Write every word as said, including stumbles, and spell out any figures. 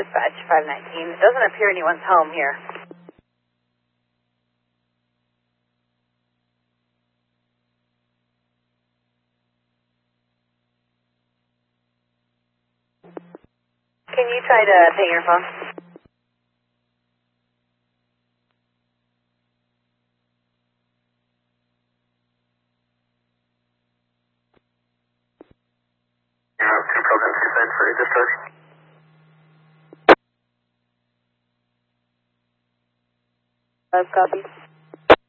dispatch, five nineteen. It doesn't appear anyone's home here. Can you try to pay your phone? Yeah, two programs inside for discharge. Uh, copy.